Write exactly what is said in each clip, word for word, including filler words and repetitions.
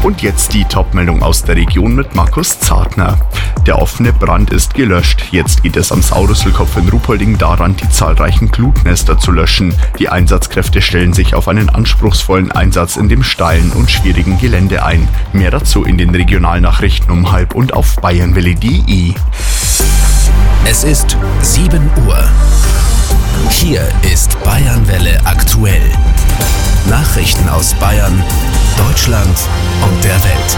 Und jetzt die Top-Meldung aus der Region mit Markus Zartner. Der offene Brand ist gelöscht. Jetzt geht es am Saurusselkopf in Ruhpolding daran, die zahlreichen Glutnester zu löschen. Die Einsatzkräfte stellen sich auf einen anspruchsvollen Einsatz in dem steilen und schwierigen Gelände ein. Mehr dazu in den Regionalnachrichten um halb und auf bayernwelle punkt de. Es ist sieben Uhr. Hier ist Bayernwelle aktuell. Nachrichten aus Bayern, Deutschland und der Welt.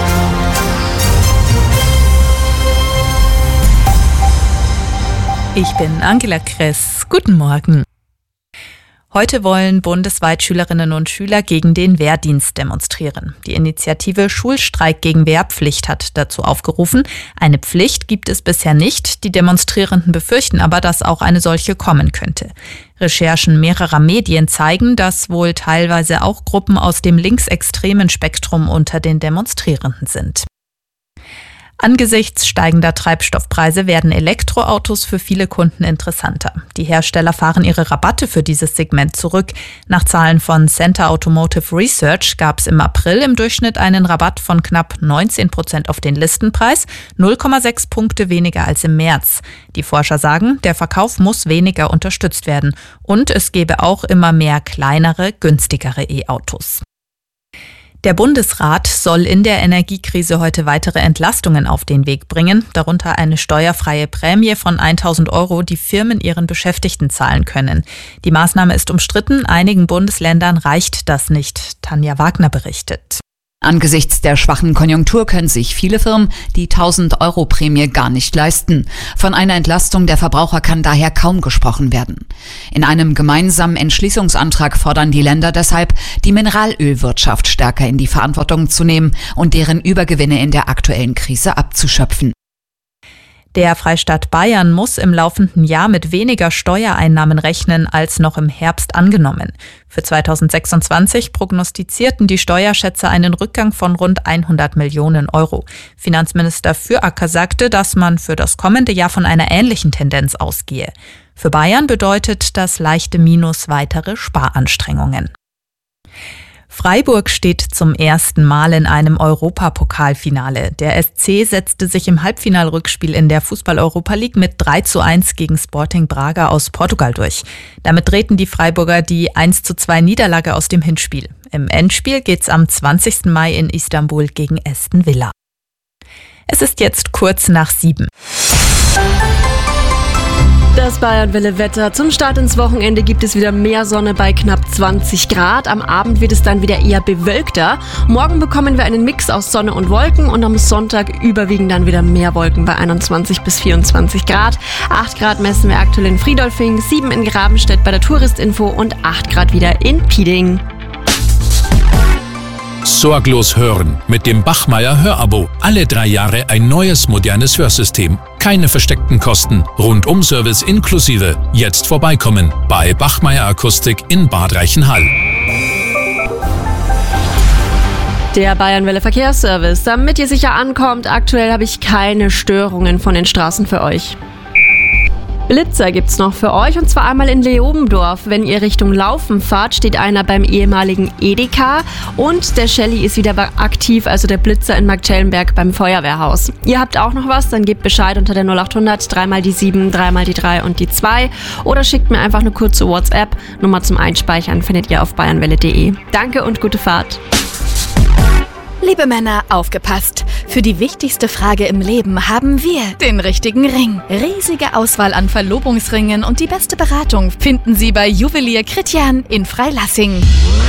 Ich bin Angela Kress. Guten Morgen. Heute wollen bundesweit Schülerinnen und Schüler gegen den Wehrdienst demonstrieren. Die Initiative Schulstreik gegen Wehrpflicht hat dazu aufgerufen. Eine Pflicht gibt es bisher nicht. Die Demonstrierenden befürchten aber, dass auch eine solche kommen könnte. Recherchen mehrerer Medien zeigen, dass wohl teilweise auch Gruppen aus dem linksextremen Spektrum unter den Demonstrierenden sind. Angesichts steigender Treibstoffpreise werden Elektroautos für viele Kunden interessanter. Die Hersteller fahren ihre Rabatte für dieses Segment zurück. Nach Zahlen von Center Automotive Research gab es im April im Durchschnitt einen Rabatt von knapp neunzehn Prozent auf den Listenpreis, null Komma sechs Punkte weniger als im März. Die Forscher sagen, der Verkauf muss weniger unterstützt werden und es gebe auch immer mehr kleinere, günstigere E-Autos. Der Bundesrat soll in der Energiekrise heute weitere Entlastungen auf den Weg bringen, darunter eine steuerfreie Prämie von tausend Euro, die Firmen ihren Beschäftigten zahlen können. Die Maßnahme ist umstritten, einigen Bundesländern reicht das nicht. Tanja Wagner berichtet. Angesichts der schwachen Konjunktur können sich viele Firmen die tausend Euro Prämie gar nicht leisten. Von einer Entlastung der Verbraucher kann daher kaum gesprochen werden. In einem gemeinsamen Entschließungsantrag fordern die Länder deshalb, die Mineralölwirtschaft stärker in die Verantwortung zu nehmen und deren Übergewinne in der aktuellen Krise abzuschöpfen. Der Freistaat Bayern muss im laufenden Jahr mit weniger Steuereinnahmen rechnen als noch im Herbst angenommen. Für zweitausendsechsundzwanzig prognostizierten die Steuerschätzer einen Rückgang von rund hundert Millionen Euro. Finanzminister Füracker sagte, dass man für das kommende Jahr von einer ähnlichen Tendenz ausgehe. Für Bayern bedeutet das leichte Minus weitere Sparanstrengungen. Freiburg steht zum ersten Mal in einem Europapokalfinale. Der S C setzte sich im Halbfinalrückspiel in der Fußball-Europa League mit drei zu eins gegen Sporting Braga aus Portugal durch. Damit drehten die Freiburger die eins zu zwei Niederlage aus dem Hinspiel. Im Endspiel geht's am zwanzigsten Mai in Istanbul gegen Aston Villa. Es ist jetzt kurz nach sieben. Das Bayernwelle-Wetter. Zum Start ins Wochenende gibt es wieder mehr Sonne bei knapp zwanzig Grad. Am Abend wird es dann wieder eher bewölkter. Morgen bekommen wir einen Mix aus Sonne und Wolken und am Sonntag überwiegend dann wieder mehr Wolken bei einundzwanzig bis vierundzwanzig Grad. acht Grad messen wir aktuell in Friedolfing, sieben in Grabenstedt bei der Touristinfo und acht Grad wieder in Pieding. Sorglos hören mit dem Bachmeier Hörabo. Alle drei Jahre ein neues, modernes Hörsystem. Keine versteckten Kosten. Rundum-Service inklusive. Jetzt vorbeikommen bei Bachmeier Akustik in Bad Reichenhall. Der Bayernwelle Verkehrsservice. Damit ihr sicher ankommt, aktuell habe ich keine Störungen von den Straßen für euch. Blitzer gibt's noch für euch und zwar einmal in Leobendorf. Wenn ihr Richtung Laufen fahrt, steht einer beim ehemaligen Edeka und der Shelly ist wieder aktiv, also der Blitzer in Marktschellenberg beim Feuerwehrhaus. Ihr habt auch noch was, dann gebt Bescheid unter der null achthundert, dreimal die sieben, dreimal die drei und die zwei oder schickt mir einfach eine kurze WhatsApp. Nummer zum Einspeichern findet ihr auf bayernwelle punkt de. Danke und gute Fahrt. Liebe Männer, aufgepasst! Für die wichtigste Frage im Leben haben wir den richtigen Ring. Riesige Auswahl an Verlobungsringen und die beste Beratung finden Sie bei Juwelier Kritjan in Freilassing.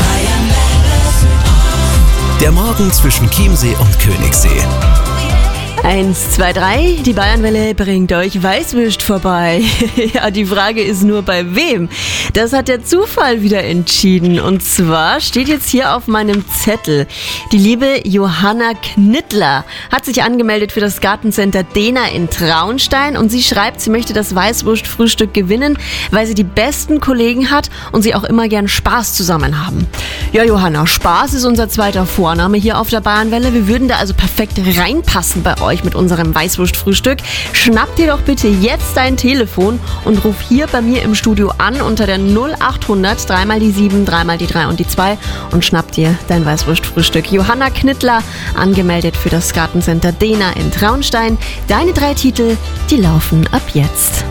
Der Morgen zwischen Chiemsee und Königssee. Eins, zwei, drei, die Bayernwelle bringt euch Weißwürst vorbei. Ja, die Frage ist nur bei wem. Das hat der Zufall wieder entschieden. Und zwar steht jetzt hier auf meinem Zettel, die liebe Johanna Knittler hat sich angemeldet für das Gartencenter Dena in Traunstein und sie schreibt, sie möchte das Weißwurstfrühstück gewinnen, weil sie die besten Kollegen hat und sie auch immer gern Spaß zusammen haben. Ja, Johanna, Spaß ist unser zweiter Vorname hier auf der Bayernwelle. Wir würden da also perfekt reinpassen bei euch. euch mit unserem Weißwurstfrühstück. Schnapp dir doch bitte jetzt dein Telefon und ruf hier bei mir im Studio an unter der null achthundert, dreimal die sieben, dreimal die drei und die zwei und schnapp dir dein Weißwurstfrühstück. Johanna Knittler, angemeldet für das Gartencenter Dena in Traunstein. Deine drei Titel, die laufen ab jetzt.